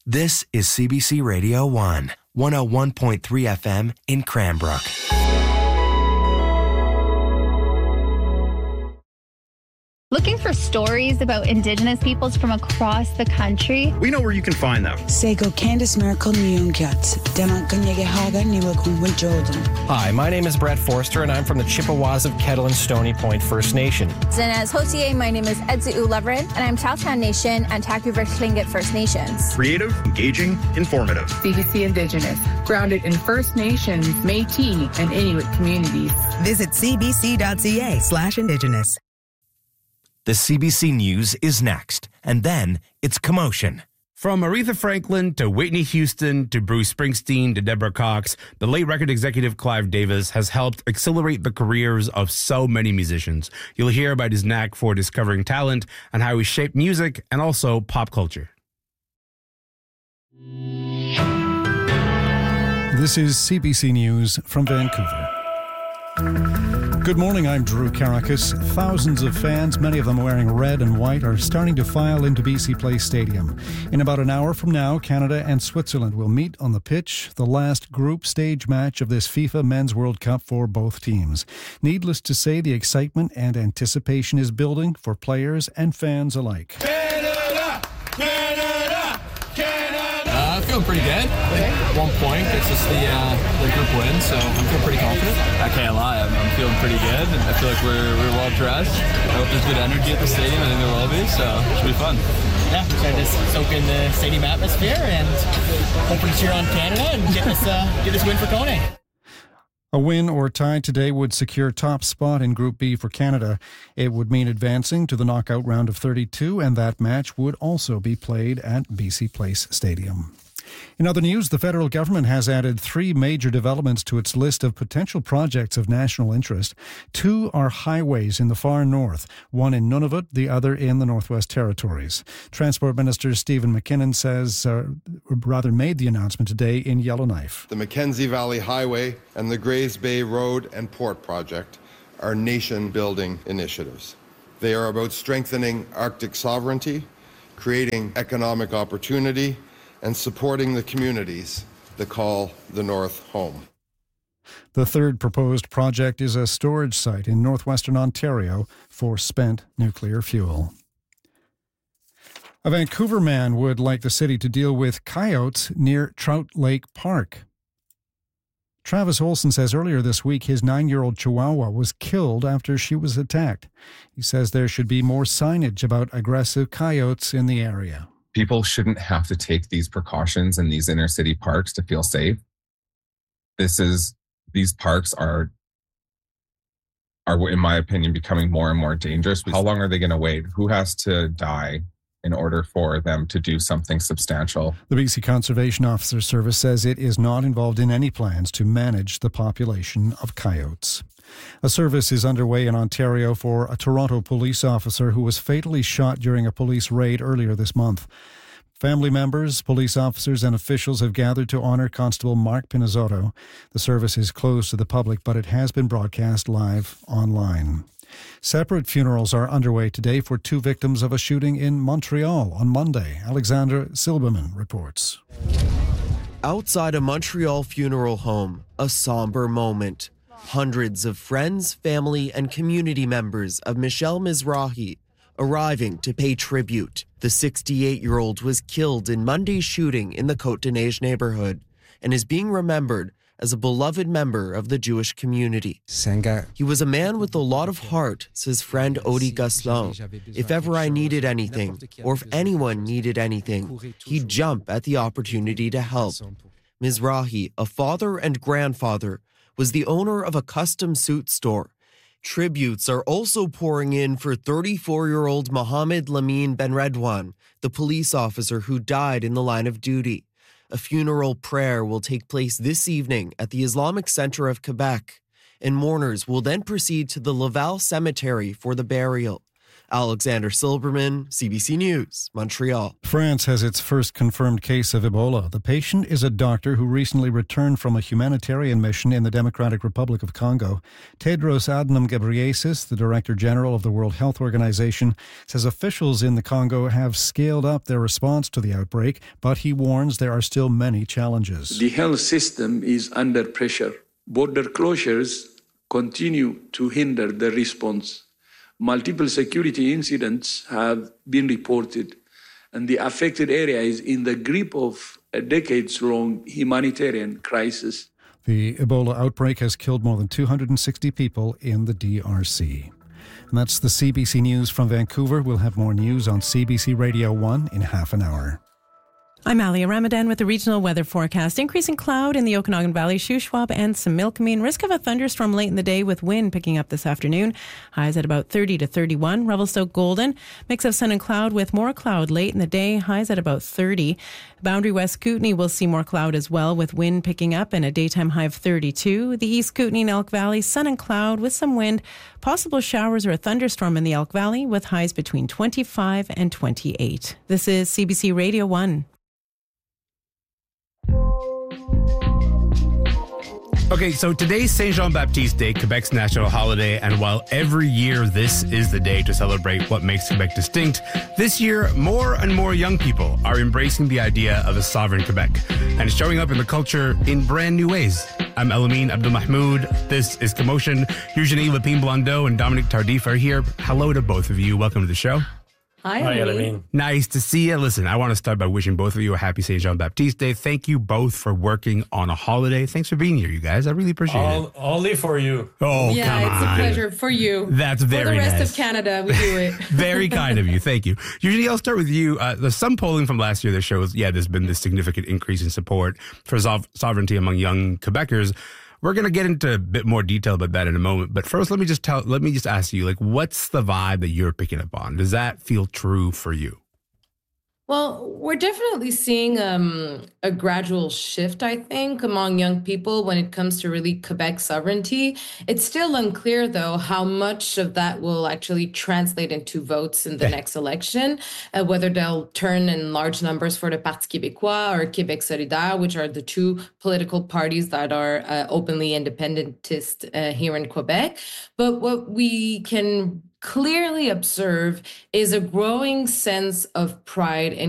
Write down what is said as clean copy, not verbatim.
This is CBC Radio 1, 101.3 FM in Cranbrook. Looking for stories about Indigenous peoples from across the country? We know where you can find them. Sego Candice Miracle Hi, my name is Brett Forster, and I'm from the Chippewas of Kettle and Stony Point First Nation. And as Hotier, my name is Edzu Leverin, and I'm Tahltan Nation and Taku-Versh Tlingit First Nations. Creative, engaging, informative. CBC Indigenous, grounded in First Nations, Métis, and Inuit communities. Visit cbc.ca/Indigenous. The CBC News is next, and then it's Commotion. From Aretha Franklin to Whitney Houston to Bruce Springsteen to Deborah Cox, the late record executive Clive Davis has helped accelerate the careers of so many musicians. You'll hear about his knack for discovering talent and how he shaped music and also pop culture. This is CBC News from Vancouver. Good morning, I'm Drew Karakis. Thousands of fans, many of them wearing red and white, are starting to file into BC Place Stadium. In about an hour from now, Canada and Switzerland will meet on the pitch, the last group stage match of this FIFA Men's World Cup for both teams. Needless to say, the excitement and anticipation is building for players and fans alike. Canada! Canada! Canada! I'm feeling pretty good. At one point, it's just the group win, so I'm feeling pretty confident. I can't lie, I'm feeling pretty good. I feel like we're well dressed. I hope there's good energy at the stadium. I think there will be, so it should be fun. Yeah, we're trying to soak in the stadium atmosphere and hopefully cheer on Canada and get this win for Kone. A win or tie today would secure top spot in Group B for Canada. It would mean advancing to the knockout round of 32, and that match would also be played at BC Place Stadium. In other news, the federal government has added 3 major developments to its list of potential projects of national interest. 2 are highways in the far north, one in Nunavut, the other in the Northwest Territories. Transport Minister Stephen McKinnon made the announcement today in Yellowknife. The Mackenzie Valley Highway and the Grays Bay Road and Port Project are nation-building initiatives. They are about strengthening Arctic sovereignty, creating economic opportunity, and supporting the communities that call the North home. The third proposed project is a storage site in northwestern Ontario for spent nuclear fuel. A Vancouver man would like the city to deal with coyotes near Trout Lake Park. Travis Olson says earlier this week his 9-year-old Chihuahua was killed after she was attacked. He says there should be more signage about aggressive coyotes in the area. People shouldn't have to take these precautions in these inner city parks to feel safe. These parks are, in my opinion, becoming more and more dangerous. How long are they going to wait? Who has to die in order for them to do something substantial? The BC Conservation Officer Service says it is not involved in any plans to manage the population of coyotes. A service is underway in Ontario for a Toronto police officer who was fatally shot during a police raid earlier this month. Family members, police officers and officials have gathered to honour Constable Mark Pinizzotto. The service is closed to the public, but it has been broadcast live online. Separate funerals are underway today for 2 victims of a shooting in Montreal on Monday. Alexandra Silberman reports. Outside a Montreal funeral home, a somber moment. Hundreds of friends, family, and community members of Michelle Mizrahi arriving to pay tribute. The 68-year-old was killed in Monday's shooting in the Côte-des-Neiges neighborhood and is being remembered as a beloved member of the Jewish community. He was a man with a lot of heart, says friend Odi Gosselin. If ever I needed anything, or if anyone needed anything, he'd jump at the opportunity to help. Mizrahi, a father and grandfather, was the owner of a custom suit store. Tributes are also pouring in for 34-year-old Mohammed Lamine Benredwan, the police officer who died in the line of duty. A funeral prayer will take place this evening at the Islamic Center of Quebec, and mourners will then proceed to the Laval Cemetery for the burial. Alexander Silberman, CBC News, Montreal. France has its first confirmed case of Ebola. The patient is a doctor who recently returned from a humanitarian mission in the Democratic Republic of Congo. Tedros Adhanom Ghebreyesus, the Director General of the World Health Organization, says officials in the Congo have scaled up their response to the outbreak, but he warns there are still many challenges. The health system is under pressure. Border closures continue to hinder the response. Multiple security incidents have been reported, and the affected area is in the grip of a decades-long humanitarian crisis. The Ebola outbreak has killed more than 260 people in the DRC. And that's the CBC News from Vancouver. We'll have more news on CBC Radio 1 in half an hour. I'm Alia Ramadan with the regional weather forecast. Increasing cloud in the Okanagan Valley, Shuswap and Similkameen. Risk of a thunderstorm late in the day with wind picking up this afternoon. Highs at about 30 to 31. Revelstoke Golden. Mix of sun and cloud with more cloud late in the day. Highs at about 30. Boundary West Kootenay will see more cloud as well with wind picking up and a daytime high of 32. The East Kootenay and Elk Valley, sun and cloud with some wind. Possible showers or a thunderstorm in the Elk Valley with highs between 25 and 28. This is CBC Radio 1. Okay, so today's Saint Jean-Baptiste Day, Quebec's national holiday, and while every year this is the day to celebrate what makes Quebec distinct, this year more and more young people are embracing the idea of a sovereign Quebec, and it's showing up in the culture in brand new ways. I'm Elamine Abdul-Mahmoud. This is Commotion. Eugenie Lepine-Blondeau and Dominic Tardif are here. Hello to both of you. Welcome to the show. Hi, Elamine. Nice to see you. Listen, I want to start by wishing both of you a happy St. Jean-Baptiste Day. Thank you both for working on a holiday. Thanks for being here, you guys. I really appreciate it. Only for you. Oh, yeah, come on. It's a pleasure for you. That's very nice. For the rest nice. of Canada, we do it. Very kind of you. Thank you. Usually I'll start with you. There's some polling from last year that shows, there's been this significant increase in support for sovereignty among young Quebecers. We're going to get into a bit more detail about that in a moment. But first, let me just ask you, what's the vibe that you're picking up on? Does that feel true for you? Well, we're definitely seeing a gradual shift, I think, among young people when it comes to really Quebec sovereignty. It's still unclear, though, how much of that will actually translate into votes in the next election, whether they'll turn in large numbers for the Parti québécois or Québec solidaire, which are the two political parties that are openly independentist here in Quebec. But what we can clearly observe is a growing sense of pride in